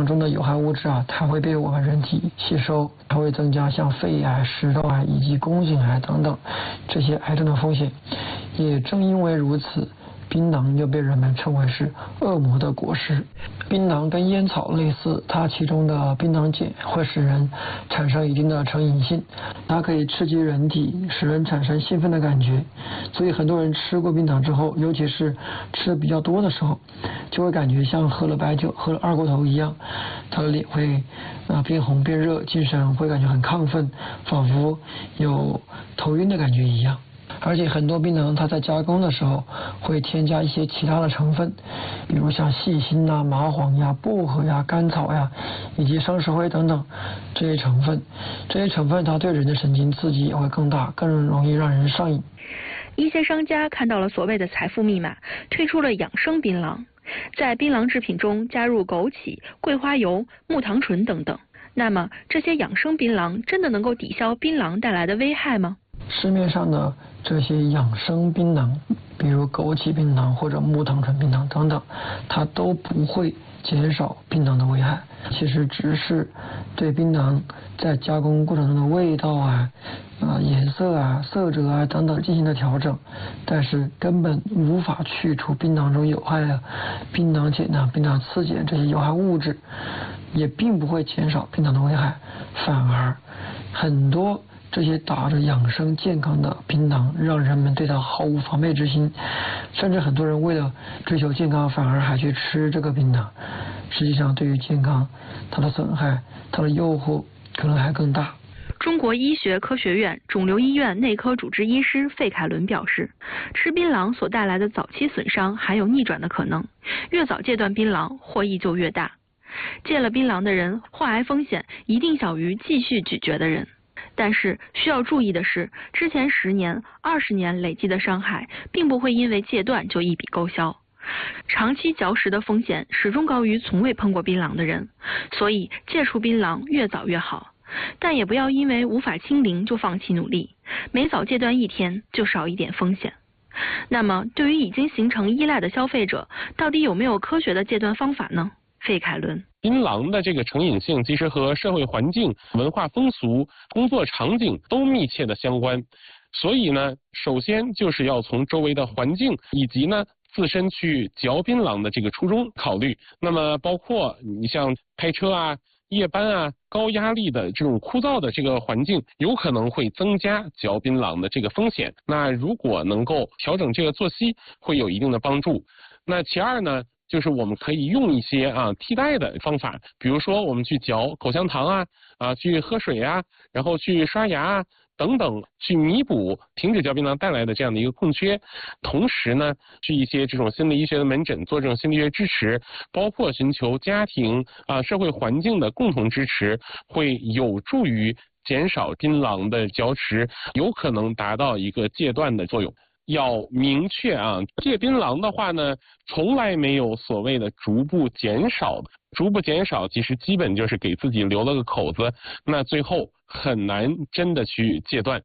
榔中的有害物质它会被我们人体吸收，它会增加像肺癌、食道癌以及宫颈癌等等这些癌症的风险。也正因为如此，槟榔又被人们称为是恶魔的果实。槟榔跟烟草类似，它其中的槟榔碱会使人产生一定的成瘾性，它可以刺激人体，使人产生兴奋的感觉。所以很多人吃过槟榔之后，尤其是吃的比较多的时候，就会感觉像喝了白酒、喝了二锅头一样，他的脸会变红变热，精神会感觉很亢奋，仿佛有头晕的感觉一样。而且很多槟榔它在加工的时候会添加一些其他的成分，比如像细辛麻黄薄荷甘草以及生石灰等等这些成分。这些成分它对人的神经刺激也会更大，更容易让人上瘾。 一些商家看到了所谓的财富密码，推出了养生槟榔，在槟榔制品中加入枸杞、桂花油、木糖醇等等。那么这些养生槟榔真的能够抵消槟榔带来的危害吗？ 市面上的这些养生槟榔，比如枸杞槟榔或者木糖醇槟榔等等，它都不会减少槟榔的危害，其实只是对槟榔在加工过程中的味道颜色色泽等等进行了调整，但是根本无法去除槟榔中有害的槟榔碱槟榔次碱这些有害物质，也并不会减少槟榔的危害，反而很多这些打着养生健康的槟榔让人们对它毫无防备之心，甚至很多人为了追求健康反而还去吃这个槟榔，实际上对于健康它的损害，它的诱惑可能还更大。 中国医学科学院肿瘤医院内科主治医师费凯伦表示，吃槟榔所带来的早期损伤还有逆转的可能，越早戒断槟榔获益就越大。戒了槟榔的人患癌风险一定小于继续咀嚼的人。但是需要注意的是，之前10年、20年累积的伤害并不会因为戒断就一笔勾销，长期嚼食的风险始终高于从未碰过槟榔的人，所以戒除槟榔越早越好。但也不要因为无法清零就放弃努力，每早戒断1天就少一点风险。那么对于已经形成依赖的消费者，到底有没有科学的戒断方法呢？费凯伦， 槟榔的这个成瘾性其实和社会环境、文化风俗、工作场景都密切的相关，所以呢，首先就是要从周围的环境以及呢自身去嚼槟榔的这个初衷考虑。那么包括你像开车夜班高压力的这种枯燥的这个环境，有可能会增加嚼槟榔的这个风险。那如果能够调整这个作息，会有一定的帮助。那其二呢，就是我们可以用一些替代的方法，比如说我们去嚼口香糖去喝水然后去刷牙等等，去弥补停止嚼槟榔带来的这样的一个空缺。同时呢，去一些这种心理医学的门诊做这种心理学支持，包括寻求家庭社会环境的共同支持，会有助于减少槟榔的嚼食，有可能达到一个戒断的作用。要明确戒槟榔的话呢，从来没有所谓的逐步减少的，逐步减少其实基本就是给自己留了个口子，那最后很难真的去戒断。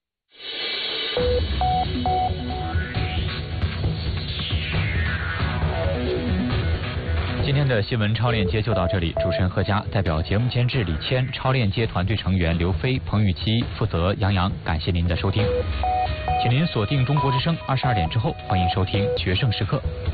今天的新闻超链接就到这里，主持人贺佳代表节目监制李谦、超链接团队成员刘飞、彭玉琪，负责杨洋，感谢您的收听，请您锁定中国之声，22点之后欢迎收听决胜时刻。